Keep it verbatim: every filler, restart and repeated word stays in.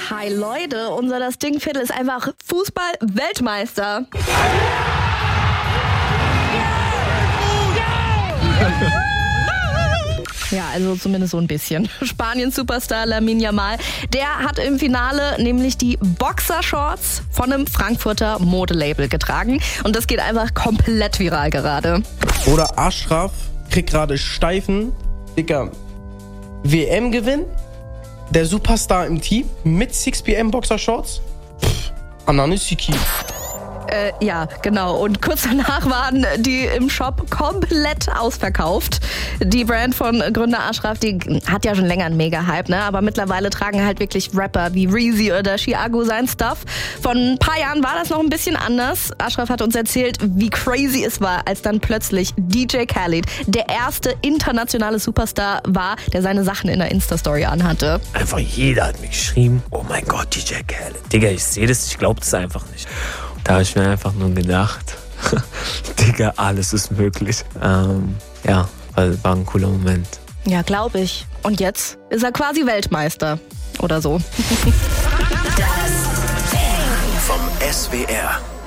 Hi Leute, unser Das Ding-Viertel ist einfach Fußball-Weltmeister. Ja, also zumindest so ein bisschen. Spaniens Superstar Lamine Yamal, der hat im Finale nämlich die Boxershorts von einem Frankfurter Modelabel getragen. Und das geht einfach komplett viral gerade. Oder Ashraf kriegt gerade Steifen. Digga, W M-Gewinn, der Superstar im Team mit six P M Boxershorts. Pff, Ananisiki. Äh, ja, genau. Und kurz danach waren die im Shop komplett ausverkauft. Die Brand von Gründer Ashraf, die hat ja schon länger einen Mega-Hype, ne? Aber mittlerweile tragen halt wirklich Rapper wie Reezy oder Chiago sein Stuff. Vor ein paar Jahren war das noch ein bisschen anders. Ashraf hat uns erzählt, wie crazy es war, als dann plötzlich D J Khaled der erste internationale Superstar war, der seine Sachen in der Insta-Story anhatte. Einfach jeder hat mir geschrieben, oh mein Gott, D J Khaled. Digga, ich sehe das, ich glaube das einfach nicht. Da habe ich mir einfach nur gedacht, Digga, alles ist möglich. Ähm, ja, war, war ein cooler Moment. Ja, glaube ich. Und jetzt ist er quasi Weltmeister. Oder so. Das Ding vom S W R.